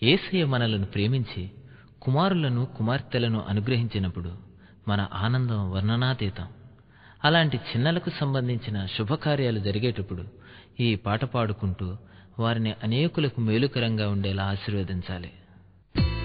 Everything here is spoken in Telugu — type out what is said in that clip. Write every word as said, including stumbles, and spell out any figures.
యేసయ్య మనలను ప్రేమించి కుమారులను కుమార్తెలను అనుగ్రహించినప్పుడు మన ఆనందం వర్ణనాతీతం. అలాంటి చిన్నలకు సంబంధించిన శుభకార్యాలు జరిగేటప్పుడు ఈ పాట పాడుకుంటూ వారిని అనేకులకు మేలుకరంగా ఉండేలా ఆశీర్వదించాలి.